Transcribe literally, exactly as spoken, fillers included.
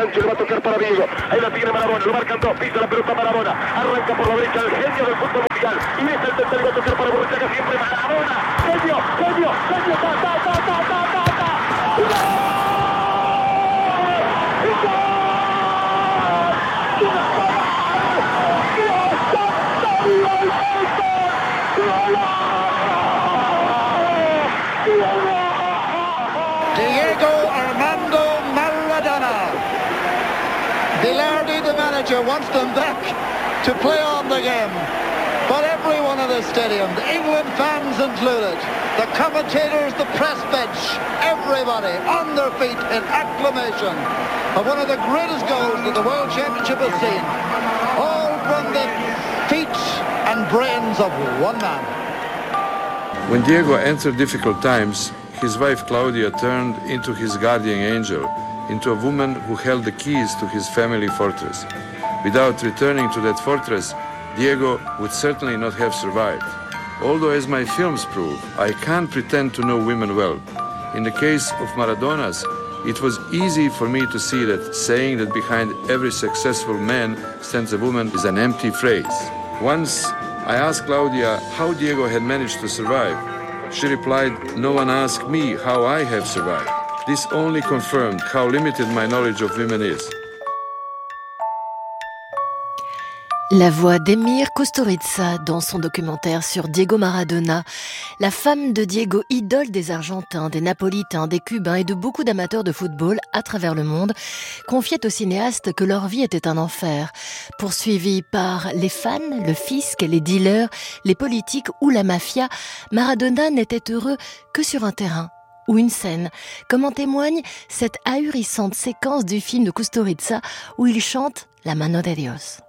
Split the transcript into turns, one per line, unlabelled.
enganche, le va a tocar para Diego. Ahí la tiene Maradona, lo marcan dos, pisa la pelota Maradona. Arranca por la derecha el genio del fútbol mundial. Y es el tercero, le va a tocar para Borruchaga, siempre Maradona. Genio, genio, genio, ta, ta, ta, ta, ta, ta, ta. ¡Gol! ¡Gol!
Diego Armando Maradona. Bilardi, the manager, wants them back to play on the game. But everyone in the stadium, the England fans included, the commentators, the press bench, everybody on their feet in acclamation of one of the greatest goals that the World Championship has seen. All from the feet and brains of one man.
When Diego entered difficult times, his wife Claudia turned into his guardian angel, into a woman who held the keys to his family fortress. Without returning to that fortress, Diego would certainly not have survived. Although, as my films prove, I can't pretend to know women well. In the case of Maradona's, it was easy for me to see that saying that behind every successful man stands a woman is an empty phrase. Once I asked Claudia how Diego had managed to survive. She replied, "No one asked me how I have survived." This only confirmed how limited my knowledge of women is.
La voix d'Emir Kusturica dans son documentaire sur Diego Maradona, la femme de Diego, idole des Argentins, des Napolitains, des Cubains et de beaucoup d'amateurs de football à travers le monde, confiait au cinéaste que leur vie était un enfer. Poursuivi par les fans, le fisc, les dealers, les politiques ou la mafia, Maradona n'était heureux que sur un terrain ou une scène, comme en témoigne cette ahurissante séquence du film de Kusturica où il chante La mano de Dios.